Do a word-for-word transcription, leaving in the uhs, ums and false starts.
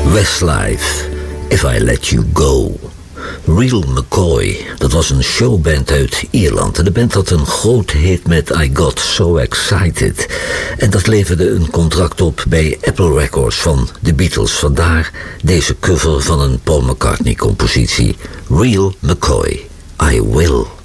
Westlife, If I Let You Go. Real McCoy, dat was een showband uit Ierland. En de band had een grote hit met I Got So Excited. En dat leverde een contract op bij Apple Records van de Beatles. Vandaar deze cover van een Paul McCartney-compositie. Real McCoy, I Will.